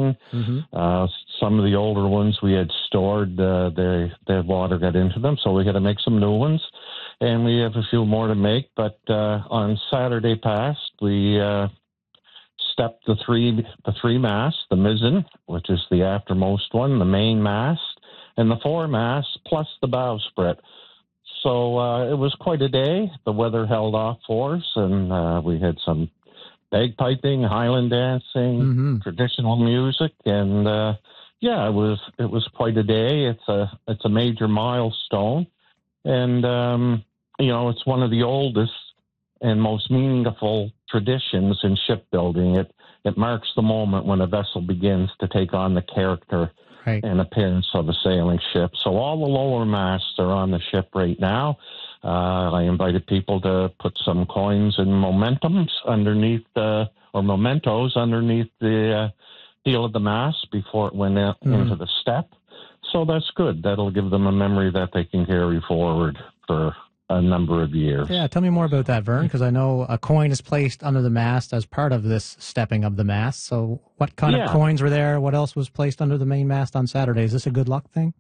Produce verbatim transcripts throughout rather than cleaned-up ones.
missing. Mm-hmm. Uh, some of the older ones we had stored, uh, they, the water got into them, so we had to make some new ones. And we have a few more to make. But uh, on Saturday past, we uh, stepped the three the three masts, the mizzen, which is the aftermost one, the main mast, and the foremast, plus the bowsprit. So uh, it was quite a day. The weather held off for us, and uh, we had some bagpiping, Highland dancing, Mm-hmm. traditional music, and uh, yeah, it was it was quite a day. It's a it's a major milestone, and um, you know, it's one of the oldest and most meaningful traditions in shipbuilding. It it marks the moment when a vessel begins to take on the character Right. and appearance of a sailing ship. So all the lower masts are on the ship right now. Uh, I invited people to put some coins and momentums underneath the, or mementos underneath the uh, heel of the mast before it went out Mm. into the step. So that's good. That'll give them a memory that they can carry forward for a number of years. Yeah, tell me more about that, Vern, because I know a coin is placed under the mast as part of this stepping of the mast. So what kind Yeah. of coins were there? What else was placed under the main mast on Saturday? Is this a good luck thing?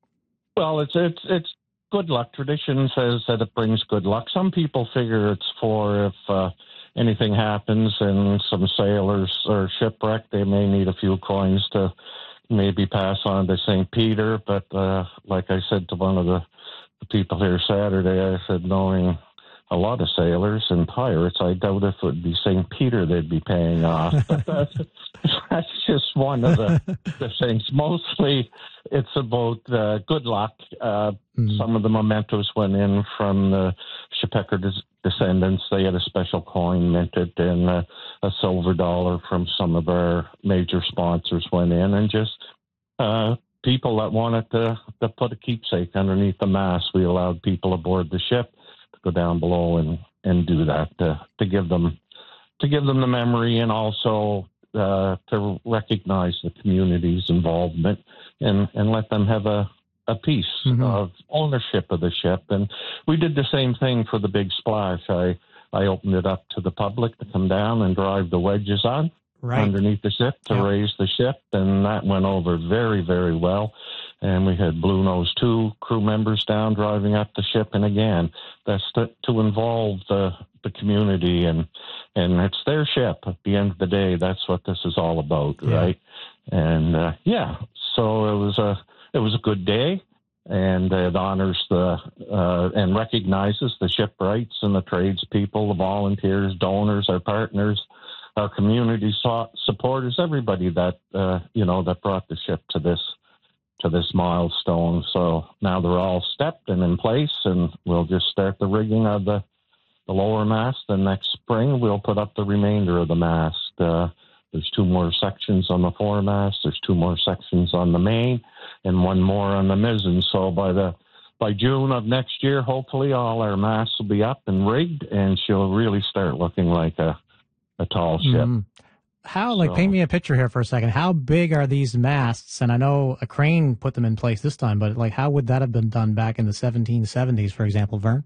Well, it's it's it's good luck. Tradition says that it brings good luck. Some people figure it's for if uh, anything happens and some sailors are shipwrecked, they may need a few coins to maybe pass on to Saint Peter. But uh, like I said to one of the the people here Saturday, I said, knowing a lot of sailors and pirates, I doubt if it would be Saint Peter they'd be paying off. But that's, that's just one of the, the things. Mostly it's about uh, good luck. Uh, Mm. Some of the mementos went in from the Shippecker des- descendants. They had a special coin minted, and uh, a silver dollar from some of our major sponsors went in, and just uh, people that wanted to, to put a keepsake underneath the mast. We allowed people aboard the ship to go down below and, and do that to, to give them to give them the memory, and also uh, to recognize the community's involvement and, and let them have a, a piece Mhm. of ownership of the ship. And we did the same thing for the big splash. I, I opened it up to the public to come down and drive the wedges on. Right. Underneath the ship to Yeah. raise the ship, and that went over very, very well. And we had Blue Nose two crew members down driving up the ship, and again, that's to, to involve the the community, and and it's their ship. At the end of the day, that's what this is all about, Yeah. right? And uh, yeah, so it was a it was a good day, and it honors the uh, and recognizes the shipwrights and the tradespeople, the volunteers, donors, our partners, our community so- supporters, everybody that uh, you know that brought the ship to this to this milestone. So now they're all stepped and in place, and we'll just start the rigging of the, the lower mast. And next spring we'll put up the remainder of the mast. Uh, there's two more sections on the foremast. There's two more sections on the main, and one more on the mizzen. So by the by June of next year, hopefully all our masts will be up and rigged, and she'll really start looking like a a tall ship. Mm. How, like, So- paint me a picture here for a second. How big are these masts? And I know a crane put them in place this time, but like, how would that have been done back in the seventeen seventies, for example, Vern?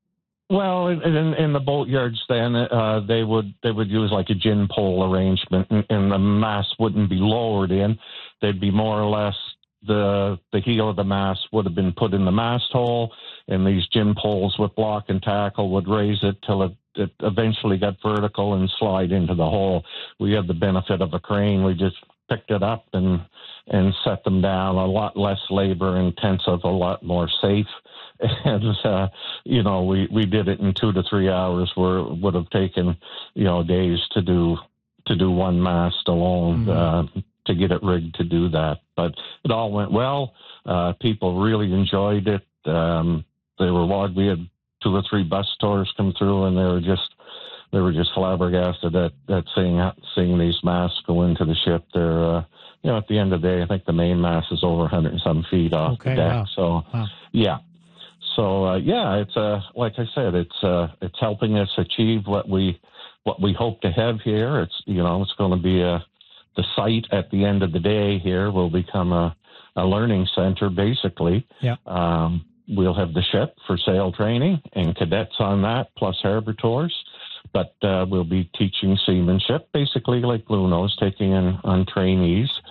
Well, in, in, in the boat yards, then uh, they would they would use like a gin pole arrangement, and, and the mast wouldn't be lowered in. They'd be more or less the the heel of the mast would have been put in the mast hole, and these gin poles with block and tackle would raise it till it, it eventually got vertical and slide into the hole. We had the benefit of a crane. We just picked it up and and set them down. A lot less labor intensive, a lot more safe. And, uh, you know, we, we did it in two to three hours where it would have taken, you know, days to do to do one mast alone, Mm-hmm. uh, to get it rigged to do that. But it all went well. Uh, people really enjoyed it. Um, they were wild. We had two or three bus tours come through, and they were just they were just flabbergasted at, at seeing seeing these masts go into the ship. They're uh, you know, at the end of the day, I think the main mast is over one hundred and some feet off Okay, the deck. wow. So Wow. yeah. So uh, yeah, it's uh, like I said, it's uh, it's helping us achieve what we what we hope to have here. It's you know, it's going to be a the site at the end of the day here will become a, a learning center basically. Yeah. Um, we'll have the ship for sail training and cadets on that, plus harbor tours. But uh, we'll be teaching seamanship, basically like Blue Nose, taking in on trainees.